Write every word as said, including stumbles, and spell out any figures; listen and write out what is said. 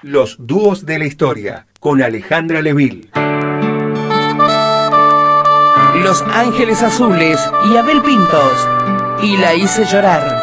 Los dúos de la historia, con Alejandra Leville. Los Ángeles Azules y Abel Pintos. Y la hice llorar.